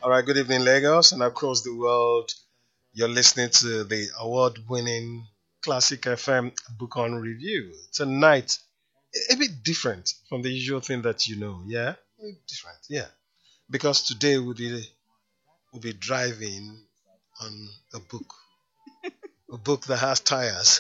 All right, good evening, Lagos, and across the world. You're listening to the award winning Classic FM Book on Review. Tonight, a bit different from the usual thing that you know, yeah? A bit different, yeah. Because today we'll be driving on a book that has tires.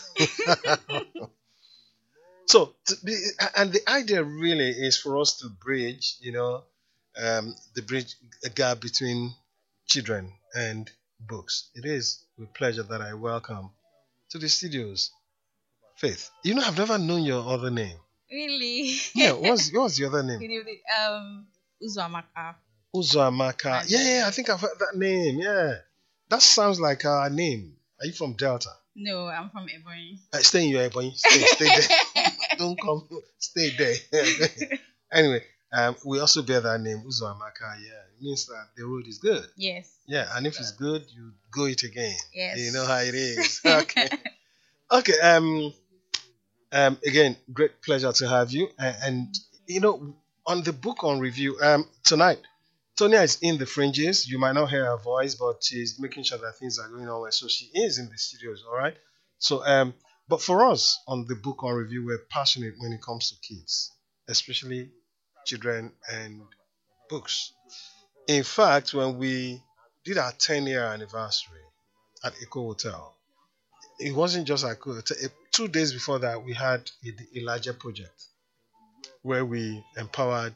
So, and the idea really is for us to bridge, the bridge a gap between children and books. It is with pleasure that I welcome to the studios Faith. I've never known your other name. Really? Yeah, what's the other name? Good evening. Uzwamaka. Uzoamaka. My Yeah, I name. think I've heard that name. Yeah, that sounds like our name. Are you from Delta? No, I'm from Ebony. Stay in your Ebonyi. Stay there. Don't come. Stay there. Anyway, we also bear that name, Uzoamaka. Yeah, it means that the road is good. Yes. Yeah, and if it's good, you go it again. Yes. You know how it is. Okay. Okay. Again, great pleasure to have you. And on the book on review, tonight, Tonya is in the fringes. You might not hear her voice, but she's making sure that things are going on well. So she is in the studios. All right. So, but for us on the book on review, we're passionate when it comes to kids, especially children and books. In fact, when we did our 10-year anniversary at Eco Hotel, it wasn't just at Eco Hotel. 2 days before that, we had a larger project where we empowered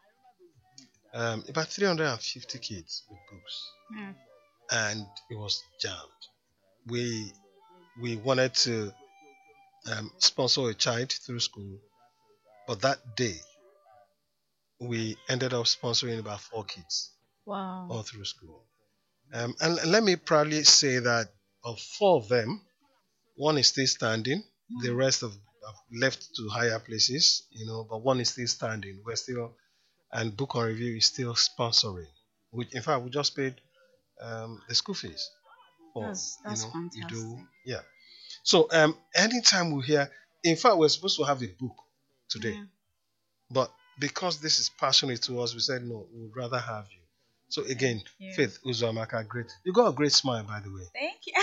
about 350 kids with books, Mm. and it was jammed. We we wanted to sponsor a child through school, but that day we ended up sponsoring about 4 kids Wow. all through school. And let me proudly say that of 4 of them, one is still standing. The rest have left to higher places, but one is still standing. We're still, and Book on Review is still sponsoring. Which, in fact, we just paid the school fees for, That's you do, fantastic. yeah. So, anytime we hear, in fact, we're supposed to have the book today, Yeah. but because this is passionate to us, we said no, we'd rather have you. So again, Yeah. Faith Uzwamaka, great. You got a great smile, by the way. Thank you.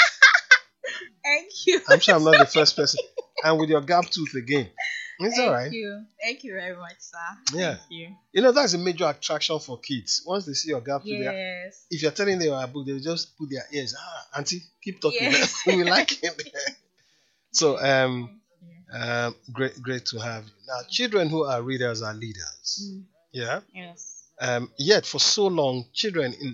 Thank you. I'm sure I'm not the first person. And with your gap tooth again. It's all Thank right. you. Thank you very much, sir. Yeah. Thank you. That's a major attraction for kids. Once they see your gap tooth, Yes. if you're telling them a book, they just put their ears. Auntie, keep talking. Yes. We like it. So, Yeah. great to have you. Now, children who are readers are leaders. Mm. Yeah. Yes. Yet, for so long, children in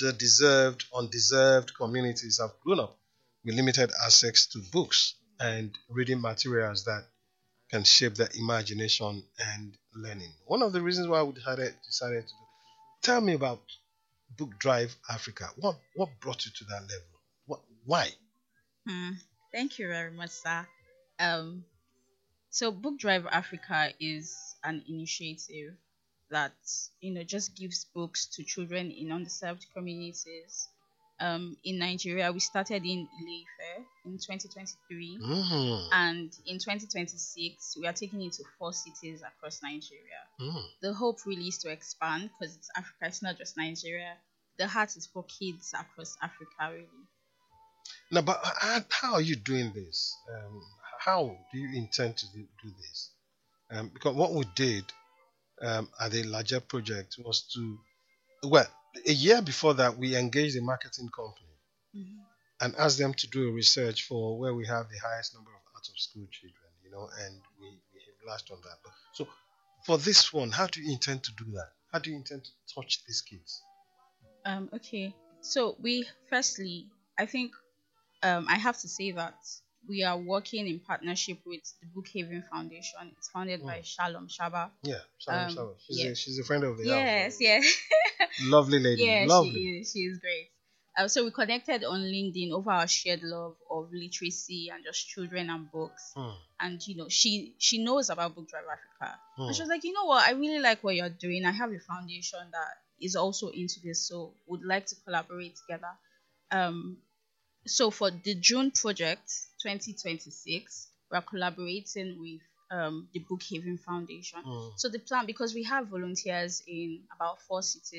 undeserved communities have grown up with limited access to books and reading materials that can shape their imagination and learning. One of the reasons why we decided to tell me about Book Drive Africa. What brought you to that level? Why? Hmm. Thank you very much, sir. Um, so Book Drive Africa is an initiative that just gives books to children in underserved communities. In Nigeria, we started in Ile-Ife in 2023, Mm, and in 2026, we are taking it to 4 cities across Nigeria. mm. The hope really is to expand because it's Africa, it's not just Nigeria. The heart is for kids across Africa, really. Now, but how are you doing this? How do you intend to do this? Because what we did at the larger project was well, a year before that, we engaged a marketing company Mhm. and asked them to do a research for where we have the highest number of out of school children, and we have latched on that. So, for this one, how do you intend to do that? How do you intend to touch these kids? Okay. So we firstly, I think I have to say that we are working in partnership with the Brookhaven Foundation. It's founded by Mm. Shalom Shaba. Yeah, Shalom, Shalom. Yeah. She's a friend of the house. Yes, yes. Lovely lady. Yeah, Lovely. she is great. So we connected on LinkedIn over our shared love of literacy and just children and books. Mm, And she knows about Book Drive Africa. And she mm, was like, you know what, I really like what you're doing. I have a foundation that is also into this, so would like to collaborate together. Um, so for the June project 2026, we're collaborating with the Brookhaven Foundation. mm, So the plan, because we have volunteers in about 4 cities,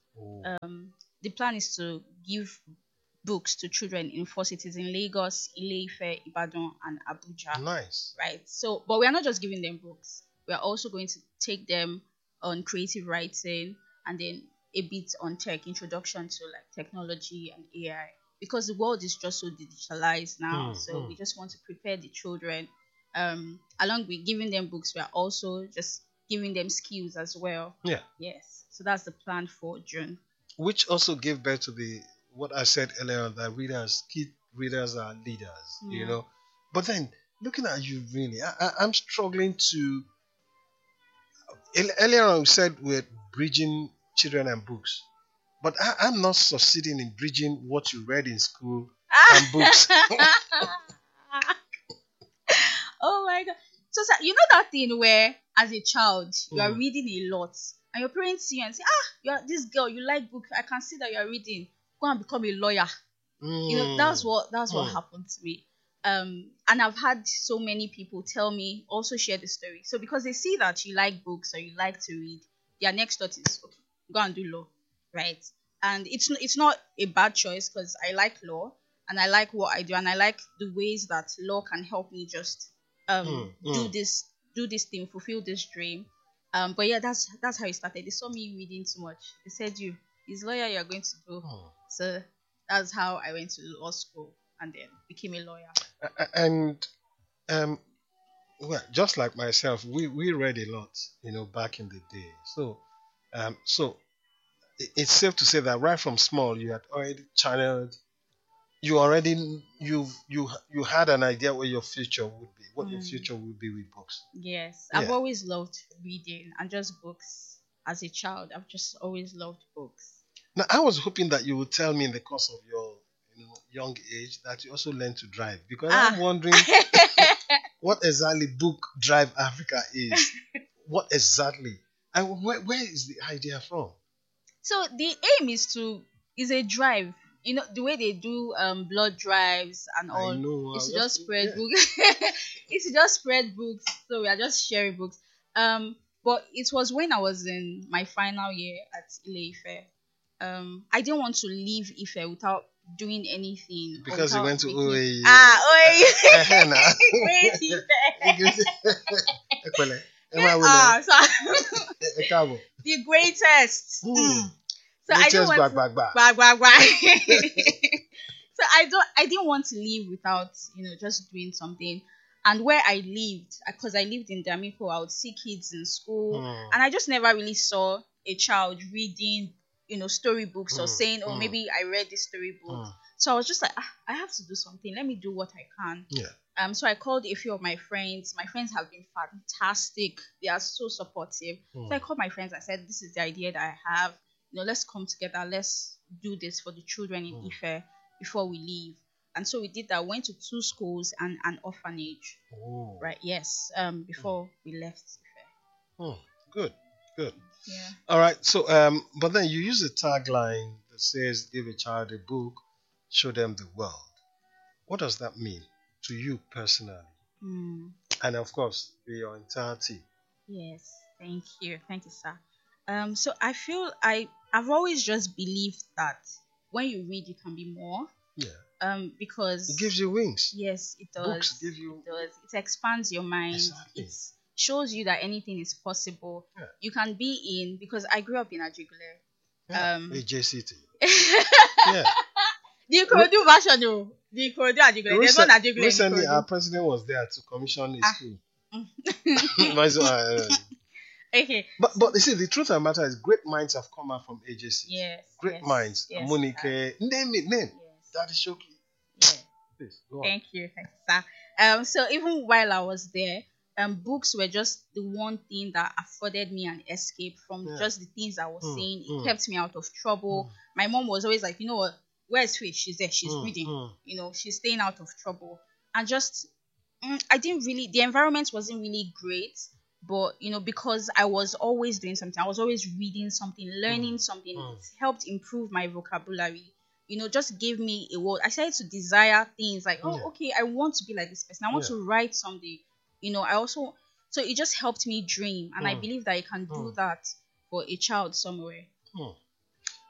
Oh, The plan is to give books to children in 4 cities in Lagos, Ile-Ife, Ibadan, and Abuja. nice. Right. So, but we are not just giving them books. We are also going to take them on creative writing and then a bit on tech, introduction to like technology and AI. Because the world is just so digitalized now. So we just want to prepare the children. Along with giving them books, we are also just giving them skills as well. Yeah. Yes. So that's the plan for June. Which also gave birth to the what I said earlier on, that kid readers are leaders, you Yeah. know. But then looking at you, really, I'm struggling to. Earlier on, we said we're bridging children and books, but I'm not succeeding in bridging what you read in school and books. Oh my god. So, sir, you know that thing where as a child you are Mm, reading a lot and your parents see you and say, you are this girl, you like book. I can see that you are reading. Go and become a lawyer. That's mm, what mm, happened to me. And I've had so many people tell me, also share the story. So because they see that you like books or you like to read, their next thought is, okay, go and do law, right? And it's not a bad choice because I like law and I like what I do and I like the ways that law can help me just do mm. this thing, fulfill this dream. But yeah, that's how it started. They saw me reading too much. They said, you is lawyer you're going to do. Mm. So that's how I went to law school and then became a lawyer. And um, well, just like myself, we read a lot, back in the day. So it's safe to say that right from small, you had already channeled. You already you had an idea where your future would be, what your Mm, future would be with books. yes, I've Yeah. always loved reading and just books. As a child, I've just always loved books. Now, I was hoping that you would tell me in the course of your, young age that you also learned to drive, because I'm Ah. wondering what exactly Book Drive Africa is. What exactly? And where is the idea from? So the aim is a drive. You know the way they do blood drives and I all. know. It's I to just just spread yeah. books. It's to just spread books. So we are just sharing books. But it was when I was in my final year at Ile-Ife. I didn't want to leave Ife without doing anything or Because you without went to making OAU. oh Nah. great Ife. Ẹ pẹ̀lẹ́, ẹ máa wọlé, So ẹ káàbọ̀. the greatest. Hmm. So I didn't Greatest want to gbàgbàgbà. bang bang bang. So I didn't want to leave without just doing something. And where I lived, because I lived in Damiko, I would see kids in school, Hmm. and I just never really saw a child reading, storybooks or Hmm. saying, "Oh, Hmm. maybe I read this storybook." Hmm. So I was just like, I have to do something. Let me do what I can. Yeah. So I called a few of my friends. My friends have been fantastic. They are so supportive. So I Hmm. called my friends. I said, "This is the idea that I have. Let's come together. Let's do this for the children in Hmm. Ife before we leave." And so we did that. Went to 2 schools and an orphanage. Oh. Right? Yes. Before we left Ife. Hmm. Good. Good. Yeah. All right. So, but then you use a tagline that says, "Give a child a book, show them the world." What does that mean to you personally, Mm. and of course, to your entire team? Yes. Thank you, sir. So I feel I've always just believed that when you read, you can be more. Yeah. Because It gives you wings. yes, it does. Books give you It does. It expands your mind. exactly. It shows you that anything is possible. Yeah. You can be in because I grew up in Ajigule. Yeah. Um, AJCT. the Yeah. Ikorodu version, though. The Ikorodu Ajigule. There's not Ajigule in Recently, our Ikorodu. president was there to commission a Ah. school. Mm. But Okay. but you see, the truth of the matter is, great minds have come out from AJCT. Yes. Great Yes, minds. yes, Monike, name it, name. yes. Daddy Shoki. Yeah. Please go on. Thank you, sir. So even while I was there, books were just the one thing that afforded me an escape from Yeah. just the things I was seeing. It mm. kept me out of trouble. My mom was always like, you know what, where's Faith? She's there, she's Mm, reading. mm. She's staying out of trouble. And just I didn't really the environment wasn't really great. But because I was always doing something, I was always reading something, learning something. Mm. It helped improve my vocabulary. Just gave me a word. I started to desire things like, oh, Yeah. okay, I want to be like this person. I want Yeah. to write someday. I also so it just helped me dream, and I Mm. believe that I can do Mm. that for a child somewhere. Hmm.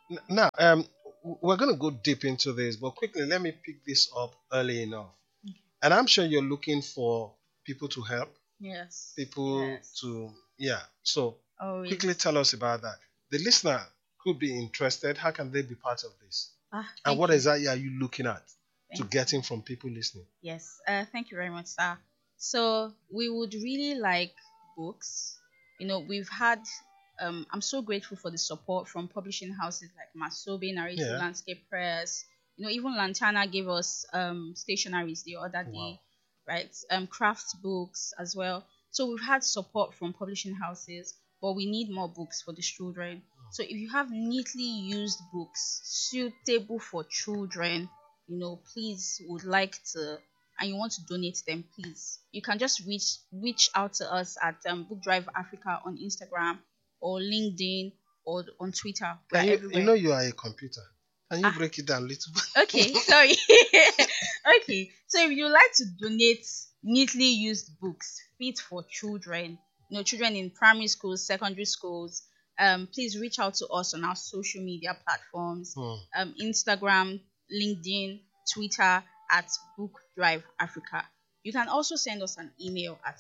Now, we're going to go deep into this, but quickly, let me pick this up early enough. And I'm sure you're looking for people to help, Yes. people Yes. to, yeah. So, quickly Always. tell us about that. The listener could be interested. How can they be part of this? And Thank what you. exactly are you looking at to Thank getting from people listening? Yes. Thank you very much, sir. So we would really like books. We've had. I'm so grateful for the support from publishing houses like Masobe, Narrative Yeah. Landscape Press. Even Lantana gave us stationaries the other day, Wow. right? Craft books as well. So we've had support from publishing houses, but we need more books for the children. So if you have neatly used books suitable for children, please would like to, and you want to donate them, please, you can just reach out to us at Book Drive Africa on Instagram or LinkedIn or on Twitter. We're Can you everywhere. know you are a computer? Can you Ah, break it down a little okay, bit? sorry. Okay, so if you like to donate neatly used books fit for children, children in primary schools, secondary schools, please reach out to us on our social media platforms, Hmm. Instagram, LinkedIn, Twitter at Book Drive Africa. You can also send us an email at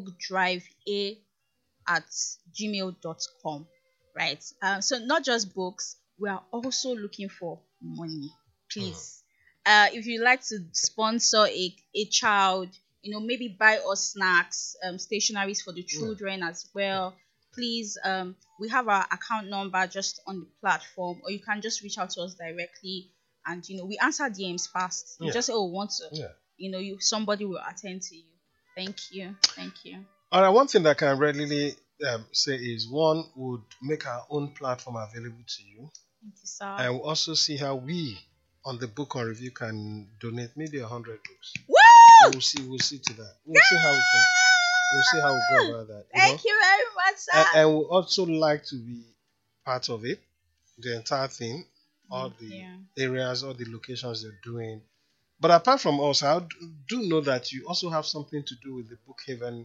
bookdrivea@gmail.com. Right. So not just books, we are also looking for money. Hmm. Please. If you like to sponsor a child, maybe buy us snacks, stationaries for the Yeah. children as well. Please, we have our account number just on the platform, or you can just reach out to us directly, and we answer DMs fast. You Yeah. just say, "Oh, want to," Yeah. somebody will attend to you. Thank you. All right. One thing that I can readily say is one would make our own platform available to you, Thank you, sir. and we'll also see how we on the book on review can donate maybe 100 books. Woo! We'll see to that. We'll see how we can. We'll see how we go about that. Thank you very much, And, sir. and we'll also like to be part of it, the entire thing, all the Yeah. areas, all the locations you're doing. But apart from us, I do know that you also have something to do with the Bookhaven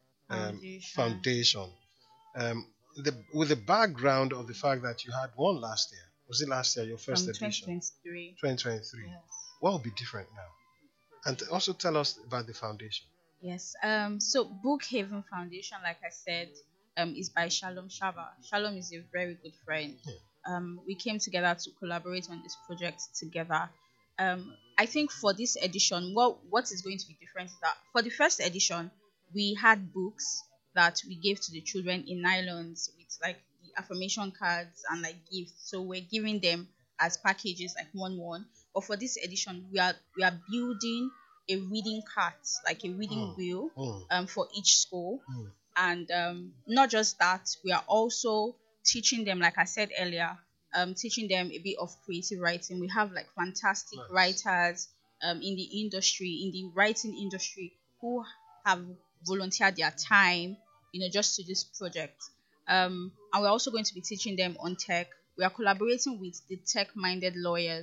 Foundation. With the background of the fact that you had one last year. Was it last year, your first From edition? 2023. 2023. Yes. What will be different now? And also tell us about the foundation. Yes. So Bookhaven Foundation, like I said, is by Shalom Shava. Shalom is a very good friend. Yeah. We came together to collaborate on this project together. I think for this edition, what is going to be different is that for the first edition, we had books that we gave to the children in nylons with like the affirmation cards and like gifts. So we're giving them as packages, like one. But for this edition, we are building a reading cart, like a reading wheel, for each school. And not just that, we are also teaching them, like I said earlier, teaching them a bit of creative writing. We have like fantastic Nice. writers in the industry, in the writing industry, who have volunteered their time, just to this project. And we're also going to be teaching them on tech. We are collaborating with the tech-minded lawyers